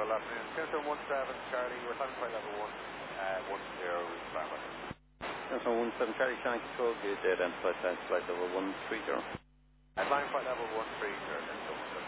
Good afternoon. Kingston 17 Charlie, we're climbing flight level 1, 10 with Bravo. Kingston 17 Charlie, Shannon Control, gate identified flight level 130. Climbing flight level 130,